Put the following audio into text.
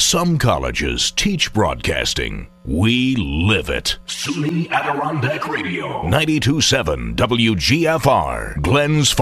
Some colleges teach broadcasting. We live it. SUNY Adirondack Radio. 92.7 WGFR. Glens